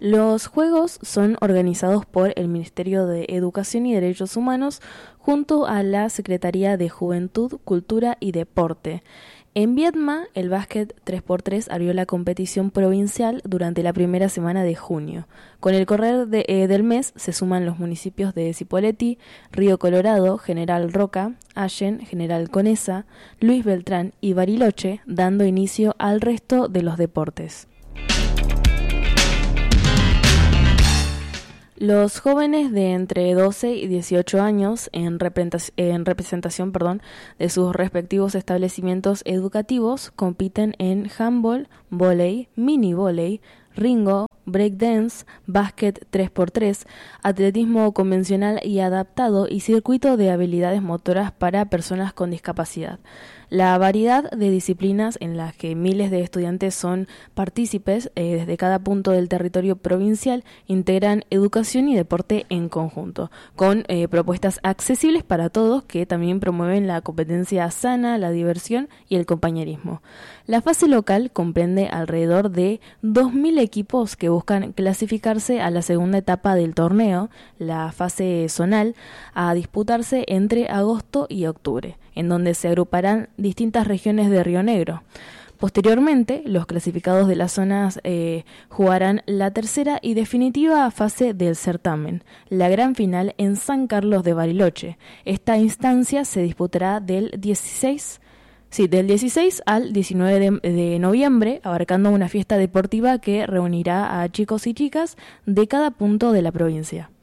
Los Juegos son organizados por el Ministerio de Educación y Derechos Humanos junto a la Secretaría de Juventud, Cultura y Deporte. En Viedma, el básquet 3x3 abrió la competición provincial durante la primera semana de junio. Con el correr del mes se suman los municipios de Cipolletti, Río Colorado, General Roca, Allen, General Conesa, Luis Beltrán y Bariloche, dando inicio al resto de los deportes. Los jóvenes de entre 12 y 18 años, en representación de sus respectivos establecimientos educativos, compiten en handball, vóley, mini vóley, ringo, breakdance, básquet 3x3, atletismo convencional y adaptado y circuito de habilidades motoras para personas con discapacidad. La variedad de disciplinas en las que miles de estudiantes son partícipes desde cada punto del territorio provincial integran educación y deporte en conjunto, con propuestas accesibles para todos que también promueven la competencia sana, la diversión y el compañerismo. La fase local comprende alrededor de 2.000 equipos que buscan clasificarse a la segunda etapa del torneo, la fase zonal, a disputarse entre agosto y octubre, en donde se agruparán distintas regiones de Río Negro. Posteriormente, los clasificados de las zonas jugarán la tercera y definitiva fase del certamen, la gran final en San Carlos de Bariloche. Esta instancia se disputará del 16 al 19 de noviembre, abarcando una fiesta deportiva que reunirá a chicos y chicas de cada punto de la provincia.